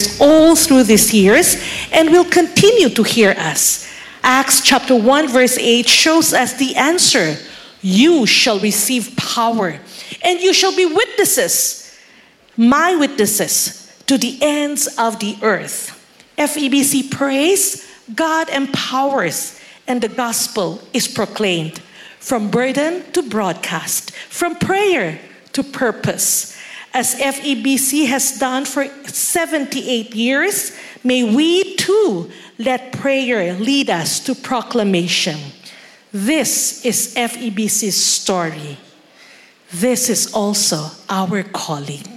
all through these years and will continue to hear us. Acts chapter 1 verse 8 shows us the answer. You shall receive power, and you shall be witnesses, my witnesses, to the ends of the earth. FEBC prays, God empowers, and the gospel is proclaimed. From burden to broadcast, from prayer to purpose. As FEBC has done for 78 years, may we too let prayer lead us to proclamation. This is FEBC's story. This is also our calling.